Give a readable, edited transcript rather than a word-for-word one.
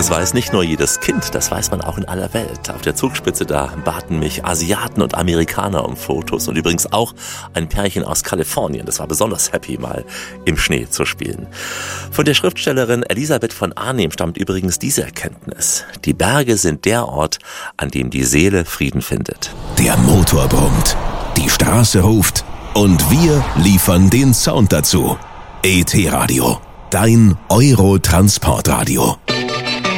Das weiß nicht nur jedes Kind, das weiß man auch in aller Welt. Auf der Zugspitze da baten mich Asiaten und Amerikaner um Fotos und übrigens auch ein Pärchen aus Kalifornien. Das war besonders happy, mal im Schnee zu spielen. Von der Schriftstellerin Elisabeth von Arnim stammt übrigens diese Erkenntnis. Die Berge sind der Ort, an dem die Seele Frieden findet. Der Motor brummt, die Straße ruft und wir liefern den Sound dazu. ET Radio, dein Euro-Transportradio.